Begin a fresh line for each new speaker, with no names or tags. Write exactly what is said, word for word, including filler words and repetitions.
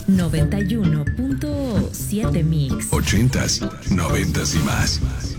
noventa y uno punto siete Mix.
Ochentas, noventas y más.